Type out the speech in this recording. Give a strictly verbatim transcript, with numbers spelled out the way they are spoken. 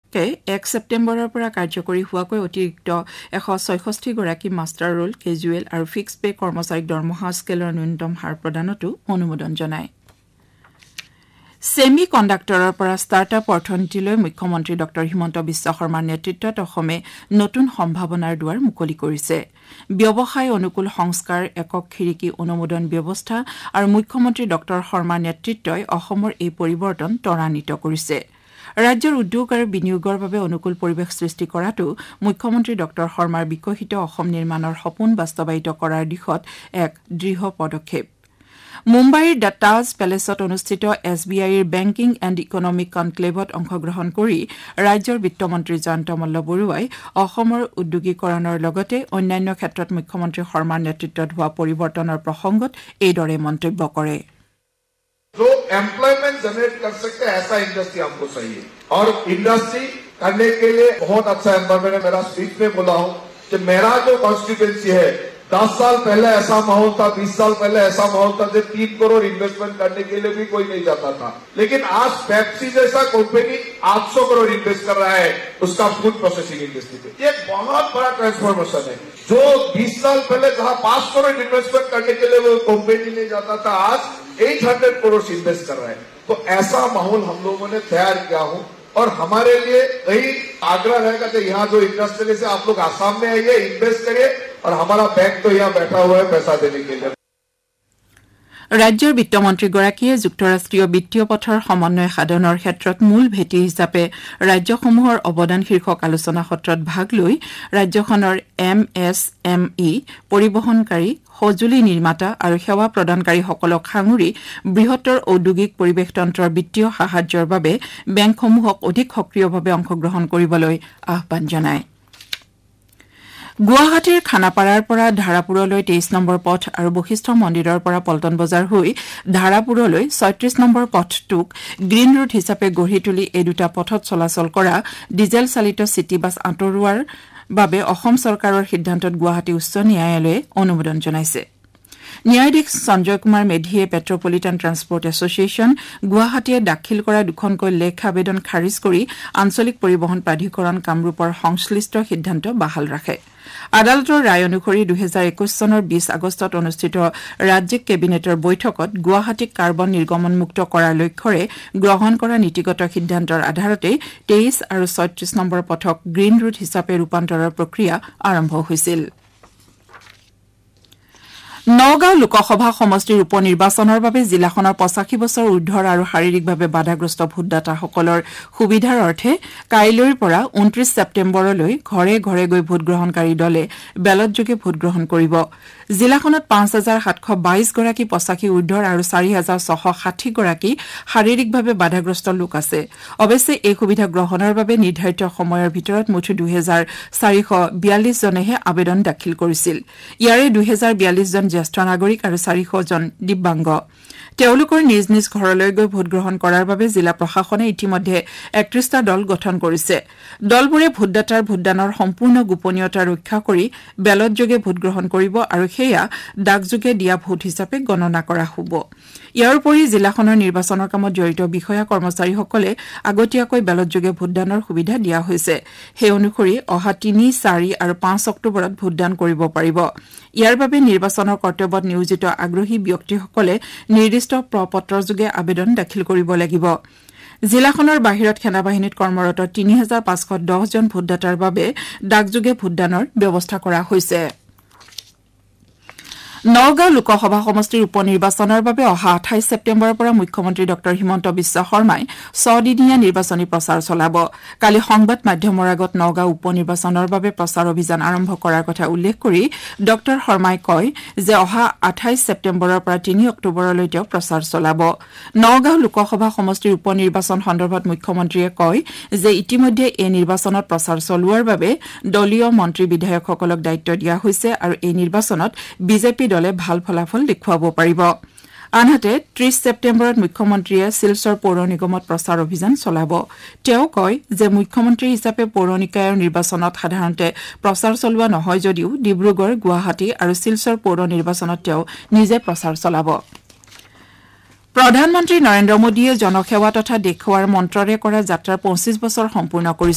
কে এক ছেপ্টেম্বৰৰ পৰা কাৰ্যকৰী হোৱাকৈ অতিৰিক্ত এশ ছয়ষষ্ঠি গৰাকী মাষ্টাৰ ৰোল কেজুৱেল আৰু ফিক্স পে কৰ্মচাৰীক দৰমহা স্কেলৰ ন্যূনতম হাৰ প্ৰদানতো অনুমোদন জনায় ছেমি কণ্ডাক্টৰৰ পৰা ষ্টাৰ্টআপ অৰ্থনীতিলৈ মুখ্যমন্ত্ৰী ডক্টৰ হিমন্ত বিশ্ব শৰ্মাৰ নেতৃত্বত অসমে নতুন সম্ভাৱনাৰ দুৱাৰ মুকলি কৰিছে ব্যৱসায় অনুকূল সংস্কাৰ একক খিৰিকী অনুমোদন ব্যৱস্থা আৰু মুখ্যমন্ত্ৰী ডক্টৰ শৰ্মাৰ নেতৃত্বই অসমৰ এই পৰিৱৰ্তন ত্বৰান্বিত কৰিছে ৰাজ্যৰ উদ্যোগ আৰু বিনিয়োগৰ বাবে অনুকূল পৰিৱেশ সৃষ্টি কৰাটো মুখ্যমন্ত্ৰী ডক্টৰ শৰ্মাৰ বিকশিত অসম নিৰ্মাণৰ সপোন বাস্তৱায়িত কৰাৰ দিশত এক দৃঢ় পদক্ষেপ মুম্বাইৰ দ্য তাজ পেলেচত অনুষ্ঠিত এছ বি আইৰ বেংকিং এণ্ড ইকনমিক কনক্লেভত অংশগ্ৰহণ কৰি ৰাজ্যৰ বিত্তমন্ত্ৰী জয়ন্ত মল্ল বৰুৱাই অসমৰ উদ্যোগীকৰণৰ লগতে অন্যান্য ক্ষেত্ৰত মুখ্যমন্ত্ৰী শৰ্মাৰ নেতৃত্বত হোৱা পৰিৱৰ্তনৰ প্ৰসংগত এইদৰে মন্তব্য কৰে जो एम्प्लॉयमेंट जनरेट कर सकते हैं ऐसा इंडस्ट्री हमको चाहिए और इंडस्ट्री करने के लिए बहुत अच्छा एनवायरमेंट है मेरा स्पीच में बोला हूं कि मेरा जो कॉन्स्टिट्यूएंसी है दस साल पहले ऐसा माहौल था बीस साल पहले ऐसा माहौल था जब तीन करोड़ इन्वेस्टमेंट करने के लिए भी कोई नहीं जाता था लेकिन आज पेप्सी जैसा कंपनी आठ सौ करोड़ इन्वेस्ट कर रहा है उसका फूड प्रोसेसिंग इंडस्ट्री पे ये बहुत बड़ा ट्रांसफॉर्मेशन है जो बीस साल पहले जहां पांच करोड़ इन्वेस्टमेंट करने के लिए वो कंपनी नहीं जाता था आज आठ सौ करोड़ इन्वेस्ट कर रहा है तो ऐसा माहौल हम लोगों ने तैयार किया हूं और हमारे लिए यही आग्रह रहेगा कि यहाँ जो इंडस्ट्री से आप लोग आसाम में आइए इन्वेस्ट करिए और हमारा बैंक तो यहाँ बैठा हुआ है पैसा देने के लिए ৰাজ্যৰ বিত্তমন্ত্ৰীগৰাকীয়ে যুক্তৰাষ্ট্ৰীয় বিত্তীয় পথৰ সমন্বয় সাধনৰ ক্ষেত্ৰত মূল ভেটি হিচাপে ৰাজ্যসমূহৰ অৱদান শীৰ্ষক আলোচনা সত্ৰত ভাগ লৈ ৰাজ্যখনৰ এম এছ এম ই পৰিবহণকাৰী সঁজুলি নিৰ্মাতা আৰু সেৱা প্ৰদানকাৰীসকলক সাঙুৰি বৃহত্তৰ ঔদ্যোগিক পৰিৱেশতন্ত্ৰৰ বিত্তীয় সাহায্যৰ বাবে বেংকসমূহক অধিক সক্ৰিয়ভাৱে অংশগ্ৰহণ কৰিবলৈ আহ্বান জনায় গুৱাহাটীৰ খানাপাৰাৰ পৰা ধাৰাপুৰলৈ তেইছ নম্বৰ পথ আৰু বশিষ্ঠ মন্দিৰৰ পৰা পল্টন বজাৰ হৈ ধাৰাপুৰলৈ ছয়ত্ৰিশ নম্বৰ পথটোক গ্ৰীণ ৰুট হিচাপে গঢ়ি তুলি এই দুটা পথত চলাচল কৰা ডিজেল চালিত চিটি বাছ আঁতৰোৱাৰ বাবে অসম চৰকাৰৰ সিদ্ধান্তত গুৱাহাটী উচ্চ ন্যায়ালয়ে অনুমোদন জনাইছে ন্যায়াধীশ সঞ্জয় কুমাৰ মেধিয়ে পেট্ৰপলিটান ট্ৰান্সপৰ্ট এছ'চিয়েশ্যন গুৱাহাটীয়ে দাখিল কৰা দুখনকৈ লেখ আবেদন খাৰিজ কৰি আঞ্চলিক পৰিবহণ প্ৰাধিকৰণ কামৰূপৰ সংশ্লিষ্ট সিদ্ধান্ত বাহাল ৰাখে আদালতৰ ৰায় অনুসৰি দুহেজাৰ একৈশ চনৰ বিশ আগষ্টত অনুষ্ঠিত ৰাজ্যিক কেবিনেটৰ বৈঠকত গুৱাহাটীক কাৰ্বন নিৰ্গমনমুক্ত কৰাৰ লক্ষ্যৰে গ্ৰহণ কৰা নীতিগত সিদ্ধান্তৰ আধাৰতে তেইছ আৰু ছয়ত্ৰিশ নম্বৰ পথক গ্ৰীণ ৰুট হিচাপে ৰূপান্তৰৰ প্ৰক্ৰিয়া আৰম্ভ হৈছিল নগাঁও লোকসভা সমষ্টিৰ উপ নিৰ্বাচনৰ বাবে জিলাখনৰ পঁচাশী বছৰ ঊৰ্ধৰ আৰু শাৰীৰিকভাৱে বাধাগ্ৰস্ত ভোটদাতাসকলৰ সুবিধাৰ অৰ্থে কাইলৈৰ পৰা ঊনত্ৰিশ ছেপ্টেম্বৰলৈ ঘৰে ঘৰে গৈ ভোটগ্ৰহণকাৰী দলে বেলটযোগে ভোটগ্ৰহণ কৰিব জিলাখনত পাঁচ হাজাৰ সাতশ বাইশ গৰাকী পঁচাশী ঊৰ্ধৰ আৰু চাৰি হাজাৰ ছশ ষাঠি গৰাকী শাৰীৰিকভাৱে বাধাগ্ৰস্ত লোক আছে অৱশ্যে এই সুবিধা গ্ৰহণৰ বাবে নিৰ্ধাৰিত সময়ৰ ভিতৰত মুঠ দুহেজাৰ চাৰিশ বিয়াল্লিছ জনেহে আবেদন দাখিল কৰিছিল ইয়াৰে দুহেজাৰ বিয়াল্লিছ জন জ্যেষ্ঠ নাগৰিক আৰু চাৰিশ জন দিব্যাংগ তেওঁলোকৰ নিজ নিজ ঘৰলৈ গৈ ভোটগ্ৰহণ কৰাৰ বাবে জিলা প্ৰশাসনে ইতিমধ্যে একত্ৰিশটা দল গঠন কৰিছে দলবোৰে ভোটদাতাৰ ভোটদানৰ সম্পূৰ্ণ গোপনীয়তা ৰক্ষা কৰি বেলটযোগে ভোটগ্ৰহণ কৰিব আৰু সেয়া ডাকযোগে দিয়া ভোট হিচাপে গণনা কৰা হ'ব ইয়াৰ উপৰি জিলাখনৰ নিৰ্বাচনৰ কামত জড়িত বিষয়া কৰ্মচাৰীসকলে আগতীয়াকৈ বেলটযোগে ভোটদানৰ সুবিধা দিয়া হৈছে সেই অনুসৰি অহা তিনি চাৰি আৰু পাঁচ অক্টোবৰত ভোটদান কৰিব পাৰিব ইয়াৰ বাবে নিৰ্বাচনৰ কৰ্তব্যত নিয়োজিত আগ্ৰহী ব্যক্তিসকলে নিৰ্দিষ্ট প্ৰপত্ৰযোগে আবেদন দাখিল কৰিব লাগিব জিলাখনৰ বাহিৰত সেনাবাহিনীত কৰ্মৰত তিনি হাজাৰ পাঁচশ দহ জন ভোটদাতাৰ বাবে ডাকযোগে ভোটদানৰ ব্যৱস্থা কৰা হৈছে নগাঁও লোকসভা সমষ্টিৰ উপ নিৰ্বাচনৰ বাবে অহা আঠাইছ ছেপ্টেম্বৰৰ পৰা মুখ্যমন্ত্ৰী ডক্টৰ হিমন্ত বিশ্ব শৰ্মাই ছদিনীয়া নিৰ্বাচনী প্ৰচাৰ চলাব কালি সংবাদ মাধ্যমৰ আগত নগাঁও উপ নিৰ্বাচনৰ বাবে প্ৰচাৰ অভিযান আৰম্ভ কৰাৰ কথা উল্লেখ কৰি ডক্টৰ শৰ্মাই কয় যে অহা আঠাইছ ছেপ্টেম্বৰৰ পৰা তিনি অক্টোবৰলৈ তেওঁ প্ৰচাৰ চলাব নগাঁও লোকসভা সমষ্টিৰ উপ নিৰ্বাচন সন্দৰ্ভত মুখ্যমন্ত্ৰীয়ে কয় যে ইতিমধ্যে এই নিৰ্বাচনত প্ৰচাৰ চলোৱাৰ বাবে দলীয় মন্ত্ৰী বিধায়কসকলক দায়িত্ব দিয়া হৈছে আৰু এই নিৰ্বাচনত বিজেপি দলে ভাল ফলাফল দেখুৱাব পাৰিব আনহাতে ত্ৰিশ ছেপ্টেম্বৰত মুখ্যমন্ত্ৰীয়ে শিলচৰ পৌৰ নিগমত প্ৰচাৰ অভিযান চলাব তেওঁ কয় যে মুখ্যমন্ত্ৰী হিচাপে পৌৰ নিকায়ৰ নিৰ্বাচনত সাধাৰণতে প্ৰচাৰ চলোৱা নহয় যদিও ডিব্ৰুগড় গুৱাহাটী আৰু শিলচৰ পৌৰ নিৰ্বাচনত তেওঁ নিজে প্ৰচাৰ চলাব প্ৰধানমন্ত্ৰী নৰেন্দ্ৰ মোদীয়ে জনসেৱা তথা দেখুৱাৰ মন্ত্ৰৰে কৰা যাত্ৰাৰ পঁচিছ বছৰ সম্পূৰ্ণ কৰিছে